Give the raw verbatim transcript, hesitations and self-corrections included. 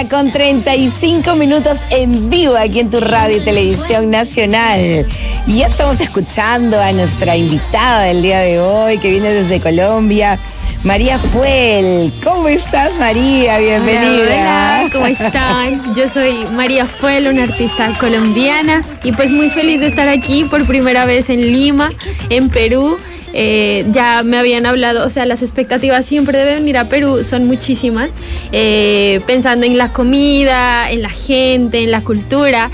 una con treinta y cinco minutos en vivo aquí en tu radio y televisión nacional. Y ya estamos escuchando a nuestra invitada del día de hoy, que viene desde Colombia, María Fuel. ¿Cómo estás, María? Bienvenida. Hola, hola, ¿cómo están? Yo soy María Fuel, una artista colombiana, y pues muy feliz de estar aquí por primera vez en Lima, en Perú. Eh, ya me habían hablado, o sea, las expectativas siempre de venir a Perú son muchísimas, eh, pensando en la comida, en la gente, en la cultura.